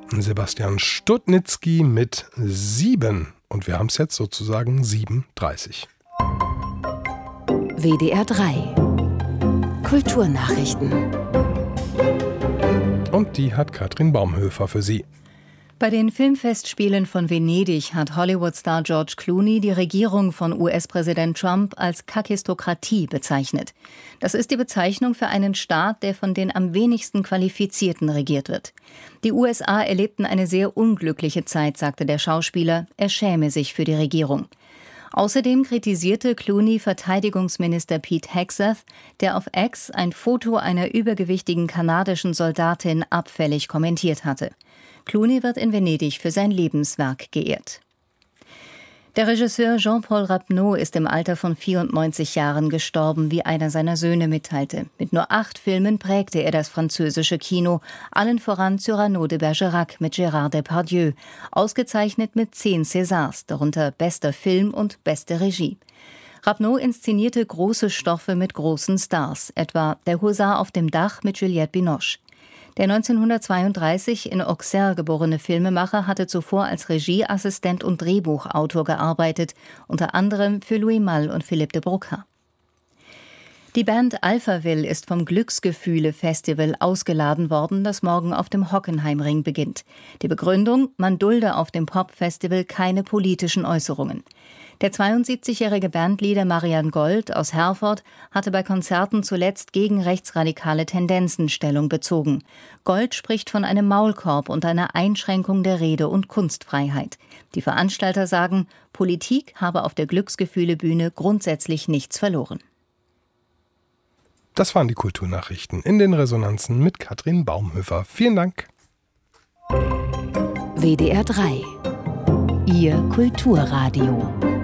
Sebastian Studnitzky mit 7. Und wir haben es jetzt sozusagen 7:30. WDR 3 Kulturnachrichten. Und die hat Katrin Baumhöfer für Sie. Bei den Filmfestspielen von Venedig hat Hollywood-Star George Clooney die Regierung von US-Präsident Trump als Kakistokratie bezeichnet. Das ist die Bezeichnung für einen Staat, der von den am wenigsten Qualifizierten regiert wird. Die USA erlebten eine sehr unglückliche Zeit, sagte der Schauspieler. Er schäme sich für die Regierung. Außerdem kritisierte Clooney Verteidigungsminister Pete Hegseth, der auf X ein Foto einer übergewichtigen kanadischen Soldatin abfällig kommentiert hatte. Clooney wird in Venedig für sein Lebenswerk geehrt. Der Regisseur Jean-Paul Rapneau ist im Alter von 94 Jahren gestorben, wie einer seiner Söhne mitteilte. Mit nur 8 Filmen prägte er das französische Kino, allen voran Cyrano de Bergerac mit Gérard Depardieu, ausgezeichnet mit 10 Césars, darunter bester Film und beste Regie. Rapneau inszenierte große Stoffe mit großen Stars, etwa Der Husar auf dem Dach mit Juliette Binoche. Der 1932 in Auxerre geborene Filmemacher hatte zuvor als Regieassistent und Drehbuchautor gearbeitet, unter anderem für Louis Malle und Philippe de Broca. Die Band Alphaville ist vom Glücksgefühle-Festival ausgeladen worden, das morgen auf dem Hockenheimring beginnt. Die Begründung: man dulde auf dem Pop-Festival keine politischen Äußerungen. Der 72-jährige Bandleader Marian Gold aus Herford hatte bei Konzerten zuletzt gegen rechtsradikale Tendenzen Stellung bezogen. Gold spricht von einem Maulkorb und einer Einschränkung der Rede- und Kunstfreiheit. Die Veranstalter sagen, Politik habe auf der Glücksgefühle-Bühne grundsätzlich nichts verloren. Das waren die Kulturnachrichten in den Resonanzen mit Katrin Baumhöfer. Vielen Dank. WDR 3 Ihr Kulturradio.